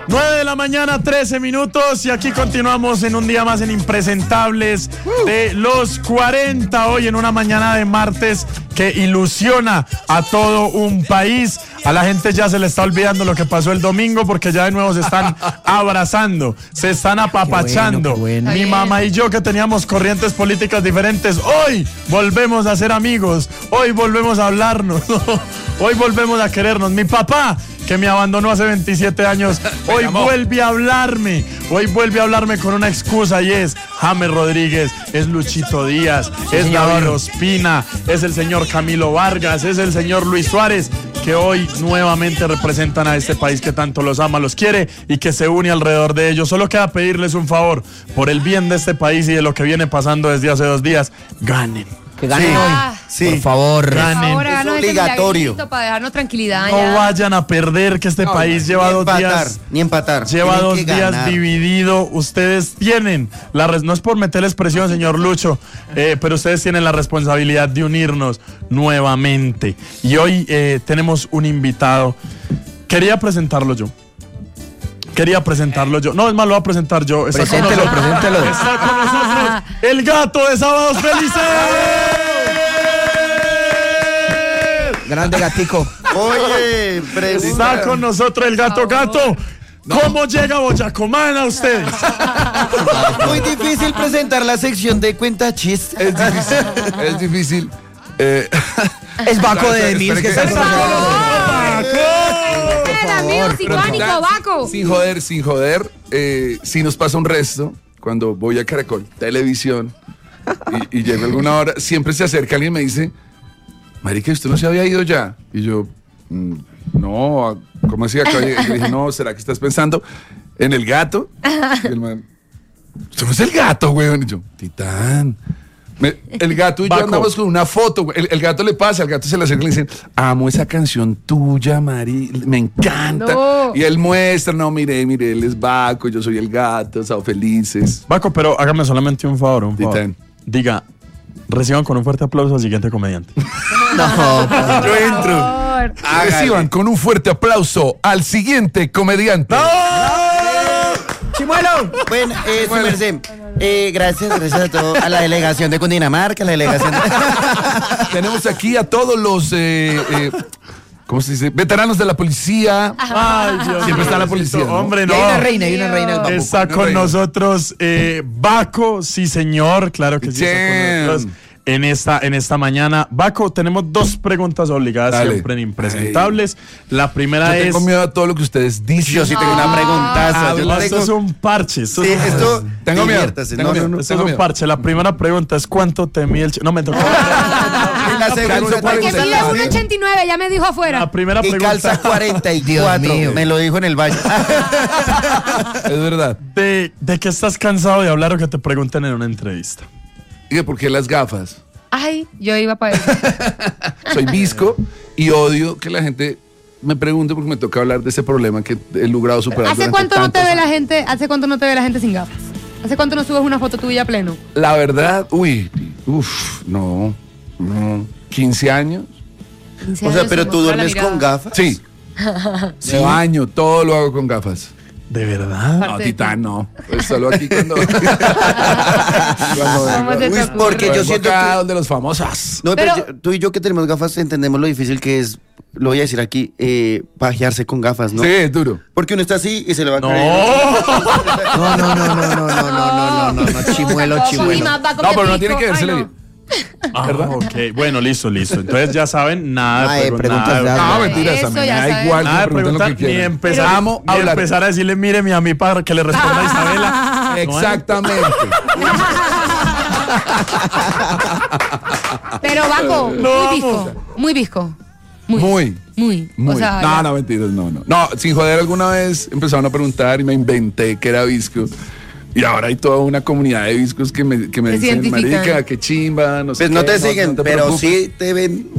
9 de la mañana, 13 minutos, y aquí continuamos en un día más en Impresentables de los 40, hoy en una mañana de martes que ilusiona a todo un país. A la gente ya se le está olvidando lo que pasó el domingo porque ya de nuevo se están abrazando, se están apapachando. Qué bueno. Mi mamá y yo, que teníamos corrientes políticas diferentes, hoy volvemos a ser amigos, hoy volvemos a hablarnos, hoy volvemos a querernos. Mi papá, que me abandonó hace 27 años, hoy vuelve a hablarme con una excusa, y es James Rodríguez, es Luchito Díaz, es David Ospina, es el señor Camilo Vargas, es el señor Luis Suárez, que hoy nuevamente representan a este país que tanto los ama, los quiere y que se une alrededor de ellos. Solo queda pedirles un favor, por el bien de este país y de lo que viene pasando desde hace 2 días, ganen. Que ganen hoy. Sí. Por favor. Ganen. Es obligatorio. Para dejarnos tranquilidad. No ya. vayan a perder, que este país lleva 2 días. Ni empatar. Lleva Tienen 2 que días ganar. dividido. Ustedes tienen no es por meterles presión, señor Lucho, pero ustedes tienen la responsabilidad de unirnos nuevamente. Y hoy tenemos un invitado. Quería presentarlo yo. No, es más, lo voy a presentar yo. Preséntelo. Está con nosotros el gato de Sábados Felices. Grande gatico. Oye, Está con nosotros el gato. Gato, ¿cómo llega Boyacomán a ustedes? muy difícil presentar la sección de cuenta chistes. Es difícil. Es Baco de Demir que está El amigo icónico, Baco. Sin joder, si nos pasa un resto, cuando voy a Caracol Televisión y llego a alguna hora, siempre se acerca alguien y me dice, marica, ¿usted no se había ido ya? Y yo, no, ¿cómo así? Acá? Y le dije, no, ¿será que estás pensando en el gato? Y el man, ¿usted no es el gato, güey? Y yo, Titán. El gato y yo Baco. andamos con una foto, güey. El gato le pasa, el gato se le acerca y le dice, amo esa canción tuya, Mari, me encanta. No. Y él muestra, no, mire, él es Baco, yo soy el gato, estamos felices. Baco, pero hágame solamente un favor. Titán. Diga, reciban con un fuerte aplauso al siguiente comediante. Yo entro. Reciban con un fuerte aplauso al siguiente comediante. ¡Chimuelo! Bueno, su merced. Gracias a todo, a la delegación de Cundinamarca, a la delegación de... Tenemos aquí a todos los, ¿cómo se dice? Veteranos de la policía. Ay, Dios Siempre está la mío, policía, ¿no? Hombre, Y no. hay una reina del bambuco. Está Una con reina. nosotros Baco, sí señor, claro que sí. Está con nosotros en esta mañana. Baco, tenemos 2 preguntas obligadas. Dale. Siempre en Impresentables. La primera Yo es... tengo miedo a todo lo que ustedes dicen. Yo sí tengo una preguntaza. Yo Esto es tengo... un parche. Sí, esto... Tengo miedo. diviértase, Tengo miedo. Esto es un parche. La primera pregunta es ¿cuánto te mide el... No, me tocó. La segunda Porque pregunta... mide 1.89, ya me dijo afuera. La primera Y calza pregunta 44. Dios mío. Me lo dijo en el baño. Es verdad. de qué estás cansado de hablar o que te pregunten en una entrevista. Dije, ¿por qué las gafas? Ay, yo iba para eso. Soy visco y odio que la gente me pregunte porque me toca hablar de ese problema que he logrado superar. ¿Hace durante cuánto no te tantos ve la años. gente? ¿Hace cuánto no te ve la gente sin gafas? ¿Hace cuánto no subes una foto tuya a pleno? La verdad, no, 15 años. 15 O sea, años pero sin tú mostrar la duermes con mirada. gafas. Sí. Me baño, todo lo hago con gafas. ¿De verdad? No, Parte de Titán, no. Pues solo aquí cuando. ¿Cómo se te Uy, ocurre? porque yo siento acá que... donde los famosos. No, pero Pero- tú y yo que tenemos gafas entendemos lo difícil que es, lo voy a decir aquí, pajearse con gafas, ¿no? Sí, es duro. Porque uno está así y se le va a caer. No, chimuelo, Y chimuelo. más Baco No, que pero no pico. tiene que Ay, vérsele no. bien. Ok, bueno, listo. Entonces ya saben, nada de preguntas nada, de No, algo. mentiras, Eso a mí me ya da sabes. igual. nada que de me pregunten preguntar, lo que ni quieran. empezar, Amo ni hablar. empezar a decirle, míreme a mí para que le responda a Isabela. Exactamente. Pero Baco, No, muy visco. Muy. O sea, No, mentiras, no. No, sin joder, alguna vez empezaron a preguntar y me inventé que era visco. Y ahora hay toda una comunidad de viscos que me dicen, identifican. marica, qué chimba, no sé Pues no qué, te siguen, te pero preocupes. sí te ven.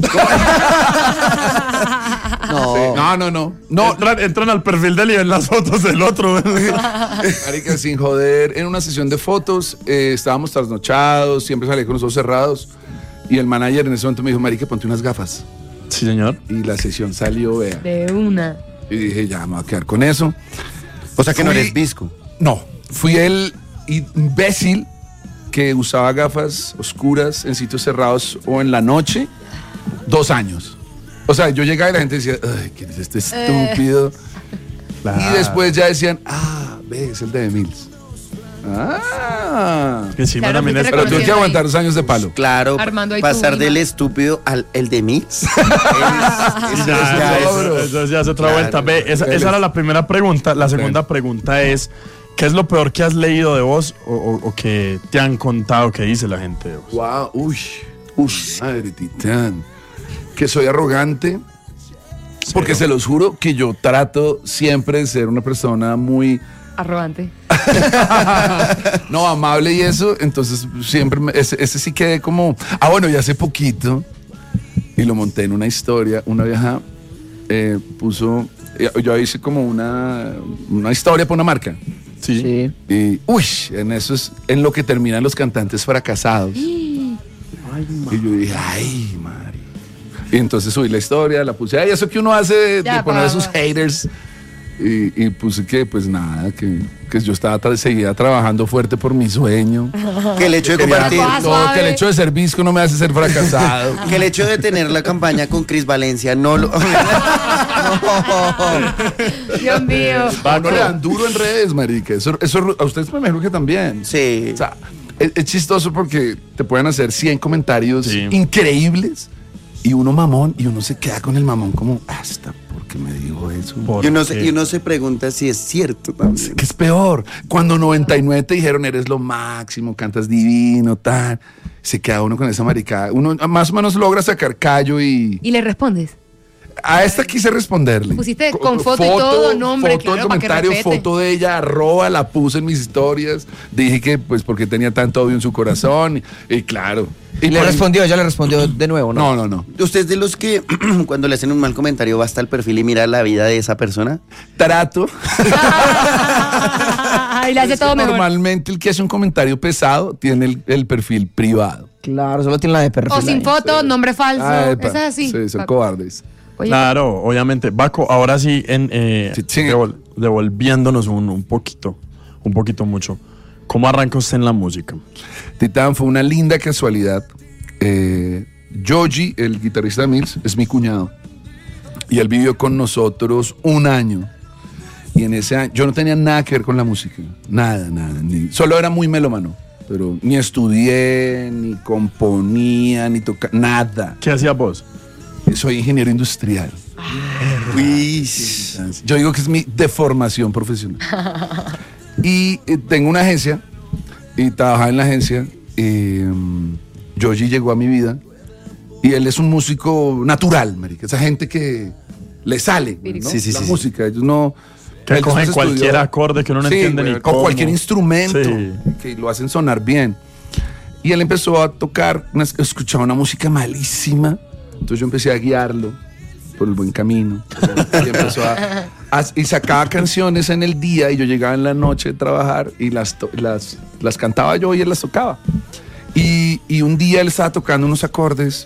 No. Entran al perfil de él y ven las fotos del otro. Marica, sin joder, en una sesión de fotos estábamos trasnochados, siempre salí con los ojos cerrados. Y el manager en ese momento me dijo, marica, ponte unas gafas. Sí, señor. Y la sesión salió, vea. de una. Y dije, ya, me voy a quedar con eso. O sea que no eres visco. No, fui el imbécil que usaba gafas oscuras en sitios cerrados o en la noche 2 años. O sea, yo llegaba y la gente decía, ay, ¿quién es este estúpido? Y después ya decían, ve, es el de Mills. Que sí, Claro, también fuiste Pero tuve que Conocido aguantar ahí. 2 años de palo. Claro, Armando, ahí pasar tú, del Ima. estúpido al el de mí. Eso ya es otra Claro. vuelta. Ve, esa era la primera pregunta. La segunda pregunta es, ¿qué es lo peor que has leído de vos o que te han contado que dice la gente de vos? Wow, uy, madre titán. Que soy arrogante. Porque se los juro que yo trato siempre de ser una persona muy Arrogante. amable y eso. Entonces siempre ese sí quedé como. Bueno, y hace poquito, y lo monté en una historia, una vieja puso. Yo hice como una historia para una marca. Sí. Y, en eso es en lo que terminan los cantantes fracasados. Y yo dije, ay, madre. Y entonces subí la historia, la puse, eso que uno hace de Ya, poner a sus pa. haters. Y puse que, pues nada, que yo estaba seguía trabajando fuerte por mi sueño. Que el hecho de Quería compartir, Ah, todo, suave. que el hecho de ser visco no me hace ser fracasado. que el hecho de tener la campaña con Cris Valencia no lo. Dios mío. No le dan duro en redes, marica. Eso a ustedes me imagino que también. Sí. O sea, es chistoso porque te pueden hacer 100 comentarios Sí. increíbles y uno mamón y uno se queda con el mamón como, hasta ¿por qué me dijo eso? ¿Por Y uno, qué? y uno se pregunta si es cierto también. ¿Qué es peor? Cuando 99 te dijeron eres lo máximo, cantas divino, tal. Se queda uno con esa maricada. Uno más o menos logra sacar callo y... ¿Y le respondes? A esta quise responderle. Pusiste con foto y todo, nombre, foto del claro, para que comentario, respete. foto de ella, la puse en mis historias. Dije que, pues, porque tenía tanto odio en su corazón. Y claro. Y le respondió, ya le respondió de nuevo, ¿no? No. ¿Usted es de los que cuando le hacen un mal comentario va hasta el perfil y mira la vida de esa persona? Trato. Y le hace todo mejor. Normalmente el que hace un comentario pesado tiene el perfil privado. Claro, solo tiene la de perfil. O sin ahí. foto, nombre falso. Epa, Eso es así. Sí, son Paco. cobardes. Oye, Claro, obviamente. Baco, ahora sí, Sí. devolviéndonos un poquito mucho. ¿Cómo arranca usted en la música? Titán, fue una linda casualidad. Yogi, el guitarrista de Mills, es mi cuñado. Y él vivió con nosotros 1 año. Y en ese año, yo no tenía nada que ver con la música. Nada. Solo era muy melómano. Pero ni estudié, ni componía, ni tocaba, nada. ¿Qué hacía vos? Soy ingeniero industrial. Uy. Yo digo que es mi deformación profesional. Y tengo una agencia y trabajaba en la agencia. Yogi llegó a mi vida y él es un músico natural, marica. Esa gente que le sale, güey, ¿no? Sí, la sí. música. Ellos no... Que él cogen después cualquier estudió- acorde que uno no Sí, entiende güey, ni o cómo. cualquier instrumento Sí. que lo hacen sonar bien. Y él empezó a tocar, escuchaba una música malísima. Entonces yo empecé a guiarlo por el buen camino. Y empezó y sacaba canciones en el día y yo llegaba en la noche a trabajar y las cantaba yo y él las tocaba. Y un día él estaba tocando unos acordes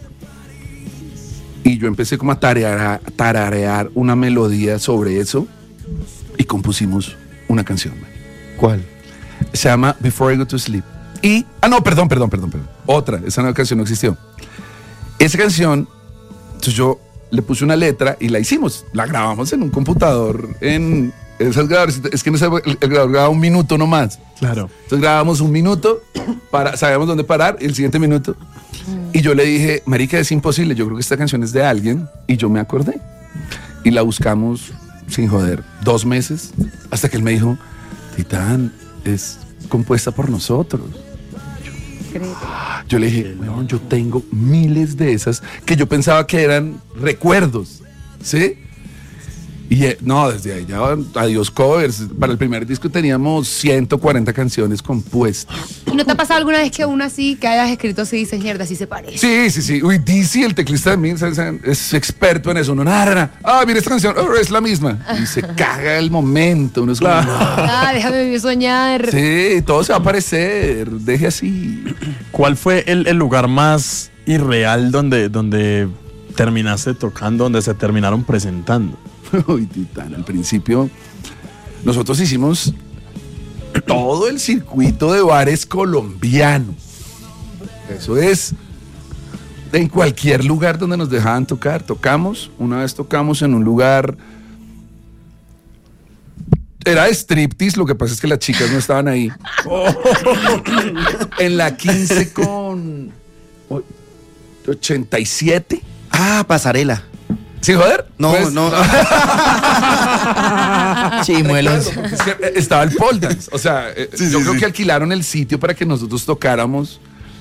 y yo empecé como a tararear una melodía sobre eso y compusimos una canción. ¿Cuál? Se llama Before I Go to Sleep. Perdón. Otra, esa canción no existió. Esa canción, entonces yo le puse una letra y la hicimos. La grabamos en un computador, en esas grabadores. Es que en ese el grabador grababa 1 minuto nomás. Claro. Entonces grabamos 1 minuto, sabíamos dónde parar, el siguiente minuto. Y yo le dije, marica, es imposible, yo creo que esta canción es de alguien. Y yo me acordé. Y la buscamos sin joder 2 meses, hasta que él me dijo, Titán, es compuesta por nosotros. Yo le dije, weón, yo tengo miles de esas que yo pensaba que eran recuerdos, ¿sí? Y no, desde ahí ya, adiós covers. Para el primer disco teníamos 140 canciones compuestas. ¿Y no te ha pasado alguna vez que uno así, que hayas escrito así, dices, mierda, así se parece? Sí. Uy, Dizzy, el teclista de Mills, es experto en eso. Mira esta canción, es la misma. Y se caga el momento. Uno es como, Ah, déjame vivir soñar. sí, todo se va a aparecer. Deje así. ¿Cuál fue el lugar más irreal donde terminaste tocando, donde se terminaron presentando? Uy, Titán, al principio nosotros hicimos todo el circuito de bares colombiano. Eso es en cualquier lugar donde nos dejaban tocar. Una vez tocamos en un lugar, era de striptease, lo que pasa es que las chicas no estaban ahí. En la 15 con 87. Ah, pasarela. ¿Sí, joder? No, Pues, no. Chimuelos. Es que estaba el pole dance. O sea, yo creo que alquilaron el sitio para que nosotros tocáramos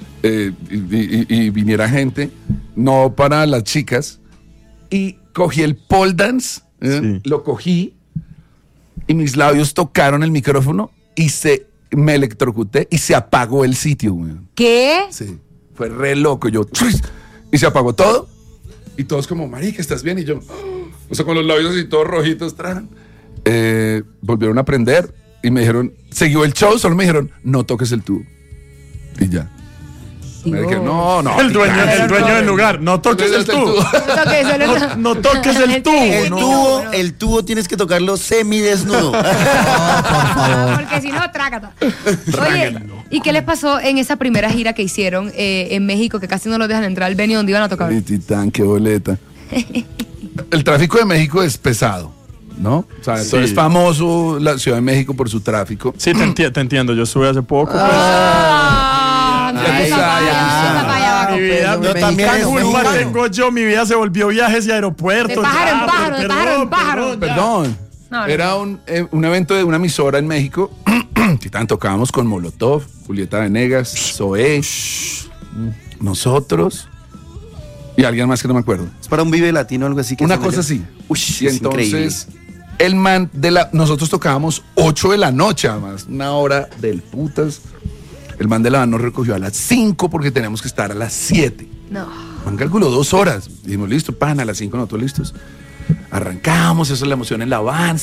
y viniera gente, no para las chicas. Y cogí el pole dance, lo cogí y mis labios tocaron el micrófono y me electrocuté y se apagó el sitio, güey. ¿Qué? Sí, fue re loco. Yo, y se apagó todo. Y todos como, marica, ¿estás bien? Y yo, o sea, con los labios así todos rojitos, volvieron a prender y me dijeron, siguió el show, solo me dijeron, no toques el tubo. Y ya. Me dijeron, no. El dueño del lugar, no toques el tubo. No toques el tubo. El tubo tienes que tocarlo semidesnudo. Porque si no, trácata. Oye, ¿y qué les pasó en esa primera gira que hicieron en México, que casi no los dejan entrar al venue donde iban a tocar? Mi titán, qué boleta. El tráfico de México es pesado, ¿no? O sea, es famoso la Ciudad de México por su tráfico. Sí, te entiendo. Yo estuve hace poco. Mi vida, Yo también ¿qué culpa estuve. tengo yo? Mi vida se volvió viajes y aeropuertos. De pájaro en pájaro. Perdón. No, Era un evento de una emisora en México. Titán, tocábamos con Molotov, Julieta Venegas, Zoé, nosotros y alguien más que no me acuerdo. Es para un Vive Latino o algo así. Una cosa así. Uy, Y es increíble. entonces, el man nosotros tocábamos 8 de la noche, además, una hora del putas. El man de la van nos recogió a las 5 porque tenemos que estar a las 7. No. Man calculó 2 horas. Dijimos, listo, pan, a las 5 nosotros listos. Arrancamos, eso es la emoción en la van,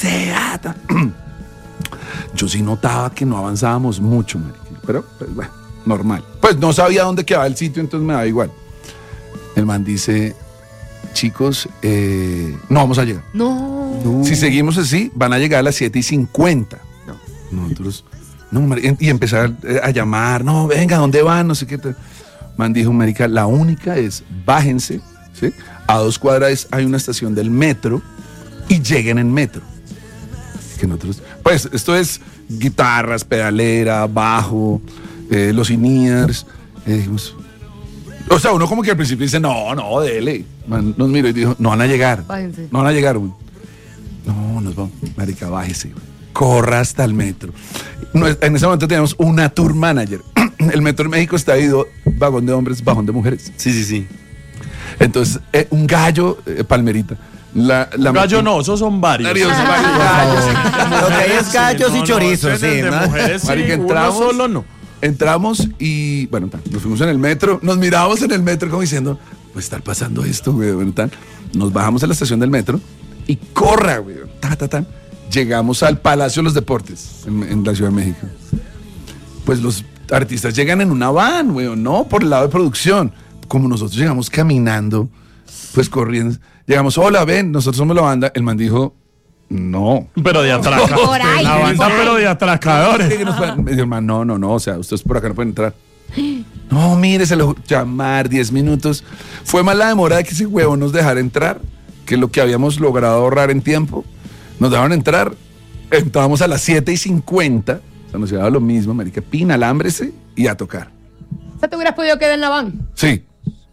Yo sí notaba que no avanzábamos mucho, marica, pero pues bueno, normal. Pues no sabía dónde quedaba el sitio, entonces me daba igual. El man dice, chicos, no vamos a llegar. No. Si seguimos así, van a llegar a las 7:50. Nosotros, no, marica, y empezar a llamar, no, venga, ¿dónde van? No sé qué. Man dijo, marica, la única es, bájense, ¿sí? A 2 cuadras hay una estación del metro y lleguen en metro. Que nosotros, pues esto es guitarras, pedalera, bajo, los in-ears. Dijimos, o sea, uno como que al principio dice, no, dele. Man, nos miró y dijo, no van a llegar. Bájense. No van a llegar, güey. No, nos vamos. Marica, bájese, güey. Corra hasta el metro. En ese momento teníamos una tour manager. El metro en México está dividido vagón de hombres, vagón de mujeres. Sí. Entonces, un gallo, palmerita. Gallo no, esos son varios. Varios gallos. Lo que hay es gallos y chorizos, sí, de ¿no? mujeres, sí, Marica, uno solo no. Entramos y, bueno, nos fuimos en el metro, nos mirábamos en el metro como diciendo, pues está pasando esto, güey, bueno, nos bajamos a la estación del metro y corra, güey, llegamos al Palacio de los Deportes en la Ciudad de México. Pues los artistas llegan en una van, güey, no, por el lado de producción. Como nosotros llegamos caminando, pues corriendo, llegamos, hola, ven, nosotros somos la banda. El man dijo, no. Pero de atracadores. Por ahí, La banda, por ahí. pero de atracadores. Me dijo, man, no, o sea, ustedes por acá no pueden entrar. No, mire, se lo llamar 10 minutos. Fue más la demora de que ese huevo nos dejara entrar que lo que habíamos logrado ahorrar en tiempo. Nos dejaron entrar, entrábamos a las 7:50, o sea, nos llevaba lo mismo, marica, pin, alámbrese y a tocar. ¿O sea, te hubieras podido quedar en la van? Sí,